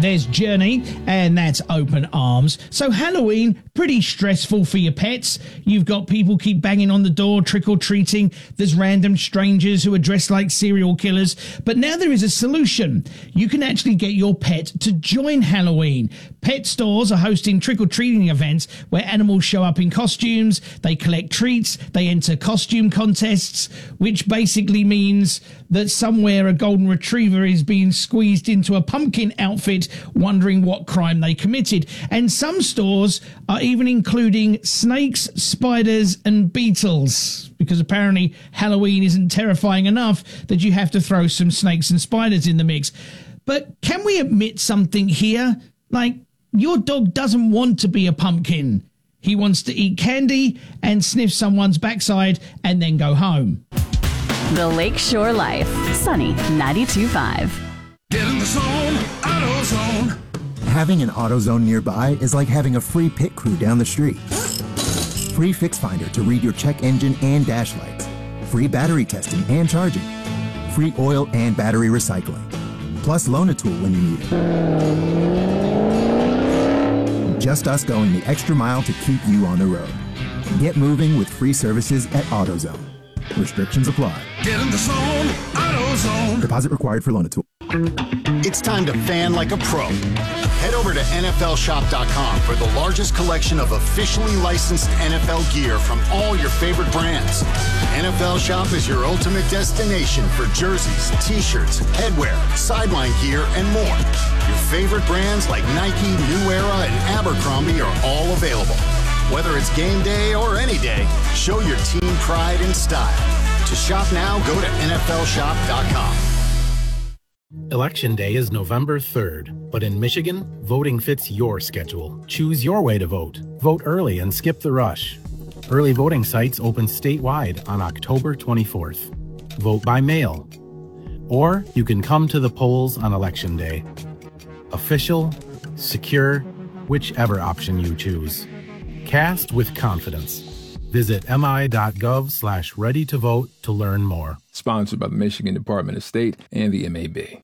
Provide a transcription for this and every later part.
there's Journey, and that's Open Arms. So Halloween, pretty stressful for your pets. You've got people keep banging on the door, trick-or-treating. There's random strangers who are dressed like serial killers. But now there is a solution. You can actually get your pet to join Halloween. Pet stores are hosting trick-or-treating events where animals show up in costumes, they collect treats, they enter costume contests, which basically means that somewhere a golden retriever is being squeezed into a pumpkin outfit, wondering what crime they committed. And some stores are even including snakes, spiders, and beetles, because apparently Halloween isn't terrifying enough that you have to throw some snakes and spiders in the mix. But can we admit something here? Like, your dog doesn't want to be a pumpkin. He wants to eat candy and sniff someone's backside and then go home. The Lakeshore Life. Sunny 92.5. Get in the zone, AutoZone. Having an AutoZone nearby is like having a free pit crew down the street. Free Fix Finder to read your check engine and dash lights. Free battery testing and charging. Free oil and battery recycling. Plus Loan-A-Tool when you need it. Just us going the extra mile to keep you on the road. Get moving with free services at AutoZone. Restrictions apply. Get in the zone, AutoZone. Deposit required for Loan-A-Tool. It's time to fan like a pro. Head over to NFLshop.com for the largest collection of officially licensed NFL gear from all your favorite brands. NFL Shop is your ultimate destination for jerseys, t-shirts, headwear, sideline gear, and more. Your favorite brands like Nike, New Era, and Abercrombie are all available. Whether it's game day or any day, show your team pride and style. To shop now, go to NFLshop.com. Election Day is November 3rd, but in Michigan, voting fits your schedule. Choose your way to vote. Vote early and skip the rush. Early voting sites open statewide on October 24th. Vote by mail. Or you can come to the polls on Election Day. Official, secure, whichever option you choose. Cast with confidence. Visit mi.gov/ready-to-vote to learn more. Sponsored by the Michigan Department of State and the MAB.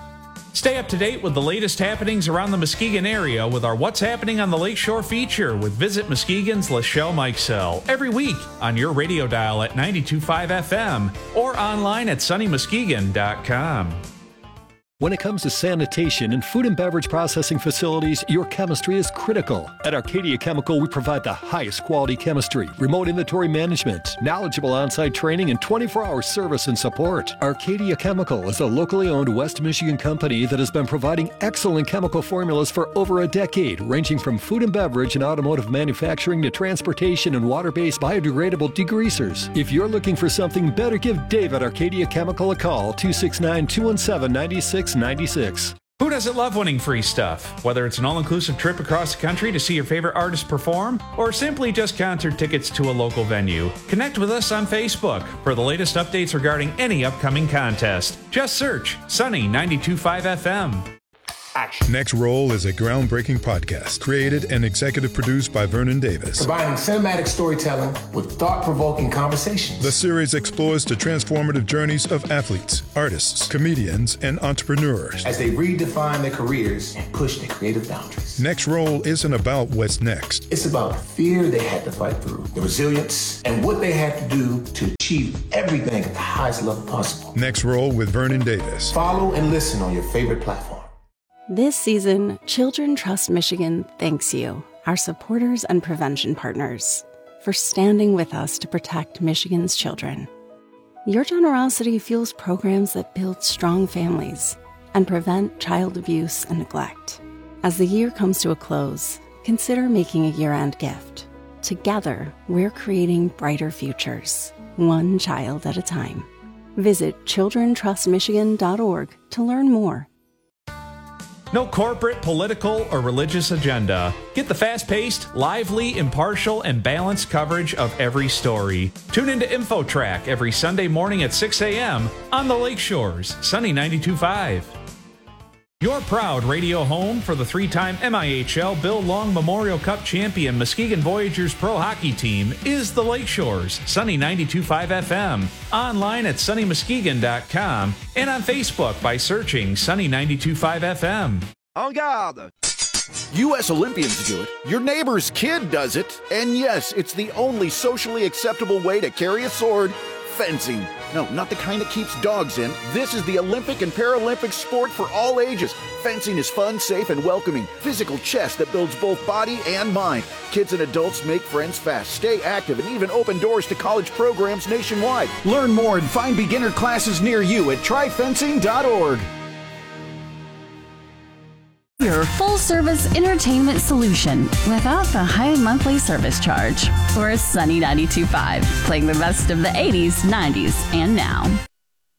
Stay up to date with the latest happenings around the Muskegon area with our What's Happening on the Lakeshore feature with Visit Muskegon's Lachelle Mikesell every week on your radio dial at 92.5 FM or online at sunnymuskegon.com. When it comes to sanitation and food and beverage processing facilities, your chemistry is critical. At Arcadia Chemical, we provide the highest quality chemistry, remote inventory management, knowledgeable on-site training, and 24-hour service and support. Arcadia Chemical is a locally owned West Michigan company that has been providing excellent chemical formulas for over a decade, ranging from food and beverage and automotive manufacturing to transportation and water-based biodegradable degreasers. If you're looking for something better, give Dave at Arcadia Chemical a call, 269-217-9696. Who doesn't love winning free stuff? Whether it's an all-inclusive trip across the country to see your favorite artist perform, or simply just concert tickets to a local venue, connect with us on Facebook for the latest updates regarding any upcoming contest. Just search Sunny 92.5 FM. Action. Next Roll is a groundbreaking podcast created and executive produced by Vernon Davis. Combining cinematic storytelling with thought-provoking conversations. The series explores the transformative journeys of athletes, artists, comedians, and entrepreneurs as they redefine their careers and push their creative boundaries. Next Roll isn't about what's next. It's about the fear they had to fight through, the resilience, and what they had to do to achieve everything at the highest level possible. Next Roll with Vernon Davis. Follow and listen on your favorite platform. This season, Children Trust Michigan thanks you, our supporters and prevention partners, for standing with us to protect Michigan's children. Your generosity fuels programs that build strong families and prevent child abuse and neglect. As the year comes to a close, consider making a year-end gift. Together, we're creating brighter futures, one child at a time. Visit childrentrustmichigan.org to learn more. No corporate, political, or religious agenda. Get the fast-paced, lively, impartial, and balanced coverage of every story. Tune into InfoTrack every Sunday morning at 6 a.m. on the Lakeshores, Sunny 92.5. Your proud radio home for the three-time MIHL Bill Long Memorial Cup champion Muskegon Voyageurs Pro Hockey Team is the Lakeshores, Sunny 92.5 FM, online at sunnymuskegon.com, and on Facebook by searching Sunny 92.5 FM. En garde! U.S. Olympians do it. Your neighbor's kid does it. And yes, it's the only socially acceptable way to carry a sword. Fencing. No, not the kind that keeps dogs in. This is the Olympic and Paralympic sport for all ages. Fencing is fun, safe, and welcoming. Physical chess that builds both body and mind. Kids and adults make friends fast, stay active, and even open doors to college programs nationwide. Learn more and find beginner classes near you at tryfencing.org. Your full-service entertainment solution without the high monthly service charge. We're Sunny 92.5, playing the best of the 80s, 90s, and now.